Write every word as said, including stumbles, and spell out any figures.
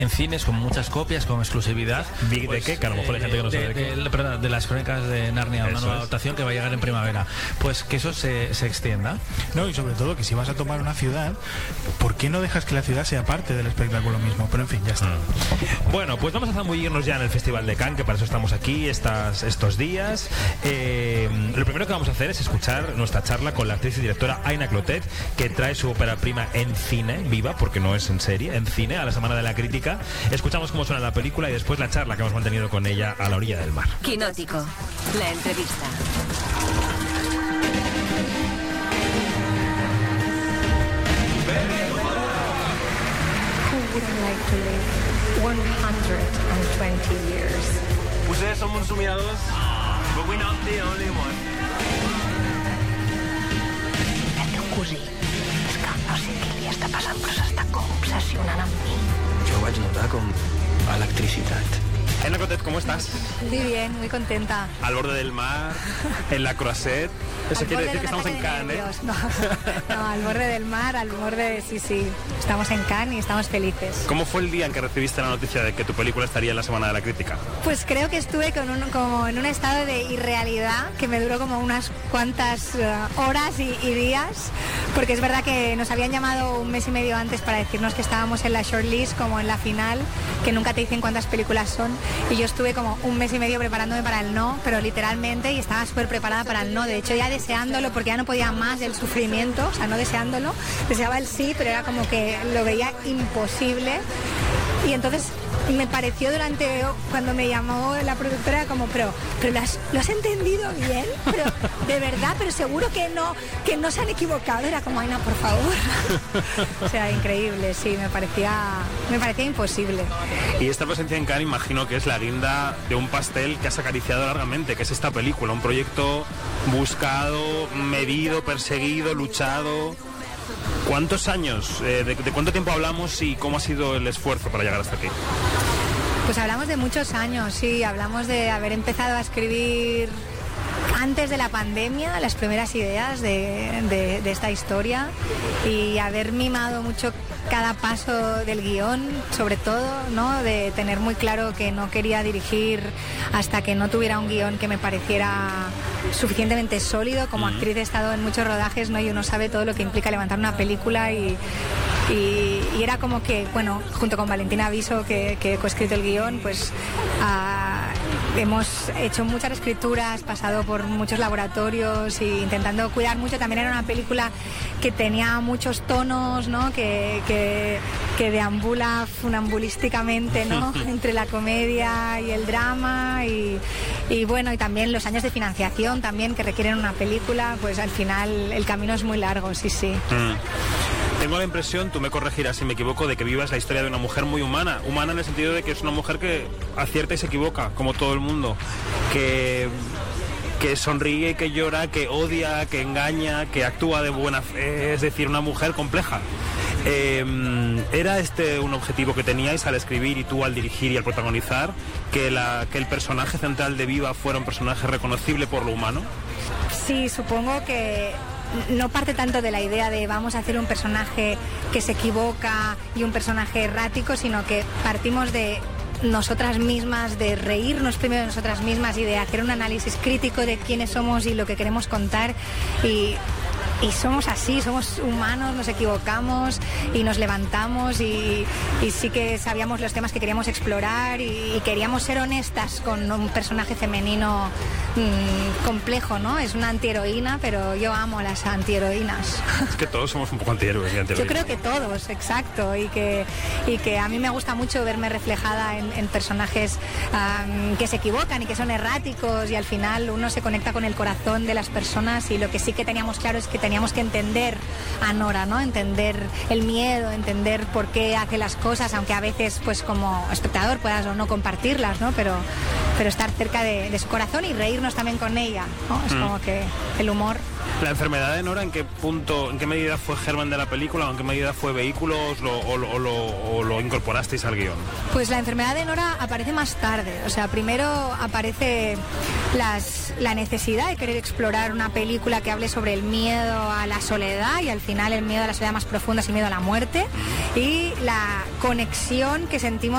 en cines con muchas copias, con exclusividad. ¿De pues, qué? Que a lo mejor hay gente que no sabe de, de, qué. de, perdón, de las Crónicas de Narnia, Eso una nueva es. adaptación que va a llegar en primavera. Pues que eso se, se extienda. No, y sobre todo que si vas a tomar una ciudad, ¿por qué no dejas que la ciudad sea parte del espectáculo mismo? Pero en fin, ya está. Mm. Bueno, pues vamos a zambullirnos ya en el Festival de Cannes, que para eso estamos aquí estas, estos días. Eh, lo primero que vamos a hacer es escuchar nuestra charla con la actriz y directora Aina Clotet, que trae su ópera prima en cine, viva, porque no es en serie, en cine, a la Semana de la Crítica. Escuchamos cómo suena la película y después la charla que hemos mantenido con ella a la orilla del mar. Quinótico, la entrevista. Who wouldn't like to live one hundred twenty years? Ustedes son uns somiadors, but we're not the only one. El teu cosí és que no sé què li està passant, però s'està com obsessionant amb mi. Jo ho vaig notar com electricitat. Aina Clotet, ¿cómo estás? Muy bien, muy contenta. Al borde del mar, en la Croisette. Eso Al quiere borde decir que de un estamos en ataque de Cannes, ¿eh? nervios. No, no, al borde del mar, al borde, sí, sí. Estamos en Cannes y estamos felices. ¿Cómo fue el día en que recibiste la noticia de que tu película estaría en la Semana de la Crítica? Pues creo que estuve con un, como en un estado de irrealidad que me duró como unas cuantas uh, horas y, y días, porque es verdad que nos habían llamado un mes y medio antes para decirnos que estábamos en la shortlist, como en la final, que nunca te dicen cuántas películas son, y yo estuve como un mes y medio preparándome para el no, pero literalmente, y estaba súper preparada para el no, de hecho ya deseándolo, porque ya no podía más del sufrimiento, o sea, no deseándolo, deseaba el sí, pero era como que lo veía imposible. Y entonces me pareció durante, cuando me llamó la productora, como, pero, pero ¿lo has, ¿lo has entendido bien? Pero, de verdad, pero seguro que no, que no se han equivocado. Era como, Aina, por favor. O sea, increíble, sí, me parecía, me parecía imposible. Y esta presencia en Cannes imagino que es la guinda de un pastel que has acariciado largamente, que es esta película, un proyecto buscado, medido, perseguido, luchado. ¿Cuántos años, eh, de, de cuánto tiempo hablamos y cómo ha sido el esfuerzo para llegar hasta aquí? Pues hablamos de muchos años, sí, hablamos de haber empezado a escribir antes de la pandemia las primeras ideas de, de, de esta historia y haber mimado mucho cada paso del guión, sobre todo, ¿no? De tener muy claro que no quería dirigir hasta que no tuviera un guión que me pareciera suficientemente sólido. Como mm. actriz he estado en muchos rodajes, ¿no? Y uno sabe todo lo que implica levantar una película y, y, y era como que, bueno, junto con Valentina Aviso, que, que he coescrito el guión, pues uh, hemos hecho muchas escrituras, pasado por muchos laboratorios e intentando cuidar mucho. También era una película que tenía muchos tonos, ¿no? Que, que, que deambula funambulísticamente, ¿no? Entre la comedia y el drama y, y bueno, y también los años de financiación también que requieren una película, pues al final el camino es muy largo, sí, sí. Mm. Tengo la impresión, tú me corregirás si me equivoco, de que vivas la historia de una mujer muy humana. Humana en el sentido de que es una mujer que acierta y se equivoca, como todo el mundo. Que, que sonríe, que llora, que odia, que engaña, que actúa de buena fe. Es decir, una mujer compleja. Eh, ¿Era este un objetivo que teníais al escribir y tú al dirigir y al protagonizar? Que, la, que el personaje central de Viva fuera un personaje reconocible por lo humano. Sí, supongo que no parte tanto de la idea de vamos a hacer un personaje que se equivoca y un personaje errático, sino que partimos de nosotras mismas, de reírnos primero de nosotras mismas y de hacer un análisis crítico de quiénes somos y lo que queremos contar. Y Y somos así, somos humanos, nos equivocamos y nos levantamos y, y sí que sabíamos los temas que queríamos explorar y, y queríamos ser honestas con un personaje femenino mmm, complejo, ¿no? Es una antiheroína, pero yo amo a las antiheroínas. Es que todos somos un poco antihéroes y antiheroínas. Yo creo que todos, exacto, y que, y que a mí me gusta mucho verme reflejada en, en personajes um, que se equivocan y que son erráticos y al final uno se conecta con el corazón de las personas y lo que sí que teníamos claro es que teníamos que entender a Nora, ¿no? Entender el miedo, entender por qué hace las cosas, aunque a veces, pues como espectador puedas o no compartirlas, ¿no? Pero, pero estar cerca de, de su corazón y reírnos también con ella, ¿no? Es mm. como que el humor. ¿La enfermedad de Nora en qué punto, en qué medida fue germen de la película o en qué medida fue vehículo o lo, o lo, o lo, o lo incorporasteis al guión? Pues la enfermedad de Nora aparece más tarde, o sea, primero aparece las, la necesidad de querer explorar una película que hable sobre el miedo a la soledad y al final el miedo a la soledad más profunda es el miedo a la muerte y la conexión que sentimos